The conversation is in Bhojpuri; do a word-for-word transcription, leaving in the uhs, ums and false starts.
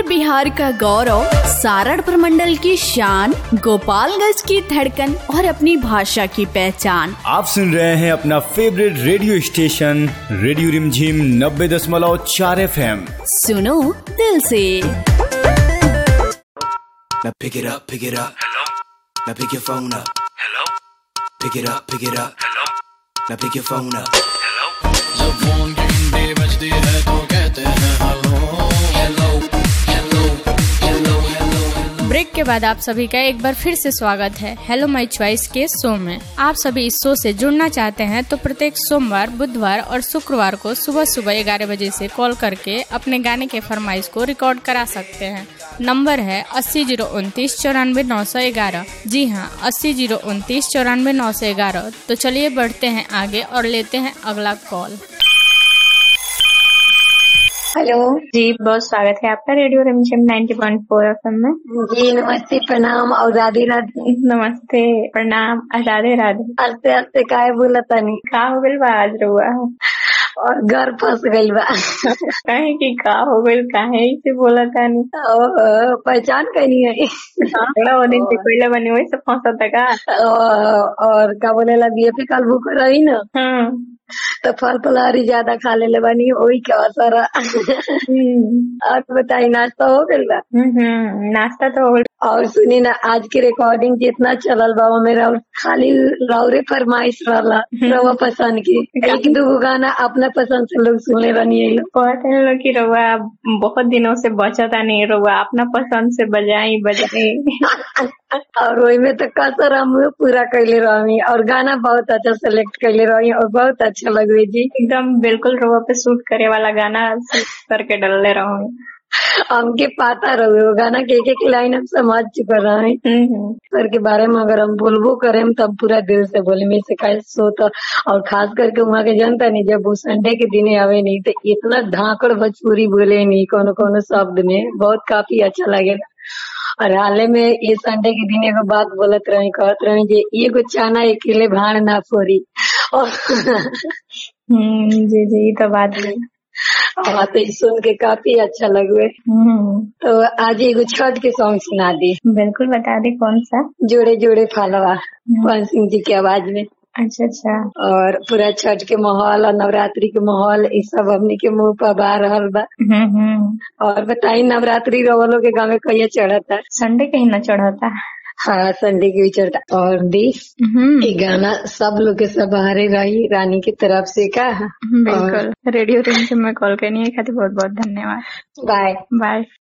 बिहार का गौरव, सारण प्रमंडल की शान, गोपालगंज की धड़कन और अपनी भाषा की पहचान। आप सुन रहे हैं अपना फेवरेट रेडियो स्टेशन रेडियो रिमझिम नब्बे दशमलव चार एफ एम। सुनो दिल से। Now pick it up, pick it up. Hello. Now pick your phone up. Hello. Pick it up, pick it up. Hello. Now pick your phone up. Hello. जब फोन की घंटी बजती है तो कहते हैं hello hello hello hello hello. Break के बाद आप सभी का एक बार फिर से स्वागत है हेलो माय चॉइस के शो में। आप सभी इस शो से जुड़ना चाहते हैं तो प्रत्येक सोमवार, बुधवार और शुक्रवार को सुबह सुबह ग्यारह बजे से कॉल करके अपने गाने के फरमाइश को रिकॉर्ड करा सकते हैं। नंबर है अस्सी जीरो उनतीस चौरानवे नौ सौ ग्यारह। जी हाँ, अस्सी जीरो उनतीस चौरानवे नौ सौ ग्यारह। तो चलिए बढ़ते हैं आगे और लेते हैं अगला कॉल। हेलो जी, बहुत स्वागत है आपका रेडियो रिमझिम नाइंटी पॉइंट फोर एफएम में। जी नमस्ते, प्रणाम और राधे राधे। नमस्ते, प्रणाम और राधे राधे। हंसते हंसते काहे बोलता नहीं? का हो गइल बा आज रहुआ? और घर फंस गइल बा। काहे की का हो गइल, काहे से बोलता नहीं? ओ, पहचान कैनी है? बड़ा वो दिन से कोई बनी वही सब फंसा का। और का बोलेला बीएपी कल भूख रही ना, तो फल फलहारी ज्यादा खा ले बनी, वही क्या असर। और बताई नाश्ता हो गइल बा? नाश्ता तो हो गइल। और सुनी ना, आज की रिकॉर्डिंग जितना चलल बा मेरा खाली रौरे फरमाइश रहला रवा पसंद की। एक दो गाना अपना पसंद से लोग सुने रहनी है। कहते हैं लोग की रवा बहुत दिनों से बचता नहीं, रवा अपना पसंद से बजाई बजाई। और वही में तो कसर हम पूरा कैले रही और गाना बहुत अच्छा सेलेक्ट कैले रही और बहुत अच्छा लगे जी। एकदम बिल्कुल रवा पे सूट करे वाला गाना करके डलले रहूँ। हमके पाता रहे वो गाना के एक एक लाइन हम समझ चुका रहे सर के बारे में। अगर हम बोलबो करें तब पूरा दिल से बोले में से कैसे सोता। और खास करके वहाँ के जनता नहीं, जब वो संडे के दिन आवे नहीं तो इतना धाकड़ भोजपुरी बोले नहीं कोनो कोनो शब्द में, बहुत काफी अच्छा लगेगा। और हाले में ये संडे के दिन एगो बात बोलत रही, कहत रही जे एगो चाना अकेले भाड़ ना फोरी। जी जी ये तो बात है। हाँ, तो सुन के काफी अच्छा लगे। तो आज एगो छठ के सॉन्ग सुना दी। बिल्कुल बता दे कौन सा? जोड़े जोड़े फालवा, पवन सिंह जी की आवाज में। अच्छा अच्छा। और पूरा छठ के माहौल और नवरात्रि के माहौल ये सब हमनी के मुंह पर बा रहल बा। और बताई नवरात्रि रोवलो के गाँव में कहिया चढ़ता? संडे कहीं न चढ़ता। हाँ, संडे के भी चढ़ता। और दी ये गाना सब लोग के सब हारे रही रानी की तरफ से का। बिल्कुल। रेडियो रिमझिम में कॉल करने के खातिर बहुत बहुत धन्यवाद। By by.